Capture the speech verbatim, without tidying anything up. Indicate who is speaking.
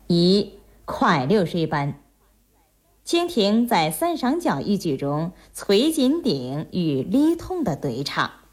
Speaker 1: 一、快六岁班。蜻蜓在三上角一剧中，崔金鼎与李彤的对唱。